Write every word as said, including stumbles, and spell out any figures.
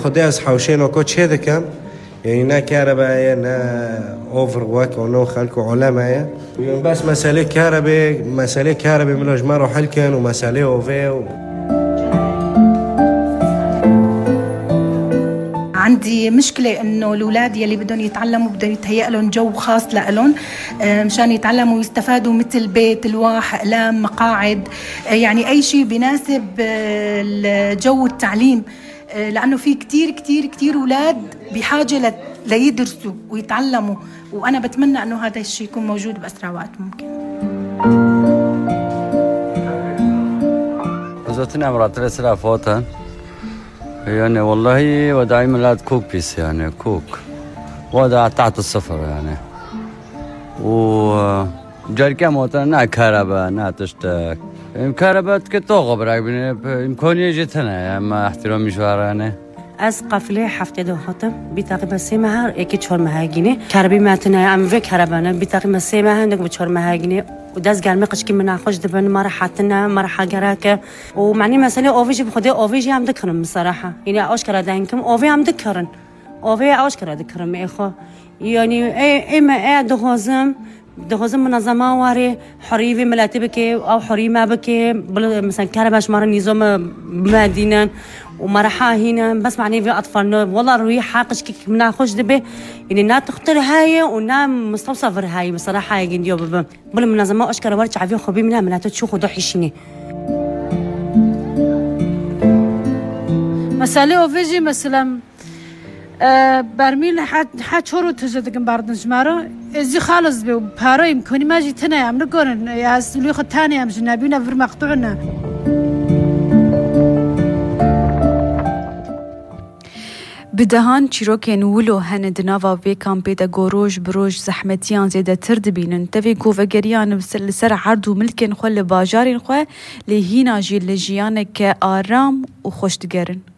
خدي از حوشين و كوتش هذا كان يعني نا كهرباء نا اوفر واك ونو خلق علماء بس مسألة كهرباء مسألة كهرباء من الجمار وحلكن ومسألة اوفي و... عندي مشكلة إنه الأولاد يلي بدهم يتعلموا بدهم يتهيأ لهم جو خاص لهم مشان يتعلموا ويستفادوا مثل بيت لوح أقلام مقاعد يعني أي شيء بيناسب جو التعليم لأنه في كتير كتير كتير أولاد بحاجة ليدرسوا ويتعلموا وأنا بتمنى إنه هذا الشيء يكون موجود بأسرع وقت ممكن. زوجتنا مرات رسالة فوتها يعني والله ودائما لا كوك بيس يعني كوك وضع تحت الصفر يعني و جاركة موتنا نا كهرباء نا تشتاك كهرباء كتوغ براك إمكانية يجتنا يعني ما احترام مشوارانه از قفله هفته دو خاطر بی‌تقریبا سه ماه یکی چهار ماه گینه کربی متنای ام و کربانه بی‌تقریبا سه ماه نگ به چهار ماه گینه و دست گرمه قشکی من نخوش دبن مرا حتنا مرا حجرك ومعني مسألة اوفیج بخدا اوفیج هم دکرم بصراحة يعني آشکار دانکم اوفی هم دکرن اوفی آشکار دکرم ایخو يعني اما ای دهازم دهازم منظمة واره حريفي ملاتي بكي أو حريمة بكي مثلا كهرباش مرة نظام مدينة ومرحا هنا بس معني في أطفالنا والله روي حاقش كي منا خوش دبي يعني نا تخطر هاي ونا مستوصف هاي بصراحة يجي بابا بل منظمة أشكر ورش عفيف خبي منها منها تشوف ودحيشني مسألة أوفيجي مثلا برمیل حد حد چورو تجدیدن باردنش مرا ازی خالص به پرایم کنی ماجی تنای عمل کنن یا سولی خد تانی همش نبینا فر مقطوعنا بدهان چیروکن ولو هند ناوا وی کامپی دا گوروش بروش زحمتیان زیده ترد بینن تفی گوفگریان بسل سر عرض و ملکن خو لباجارین خو لهینا جی لجیان که آرام و خوشتگرن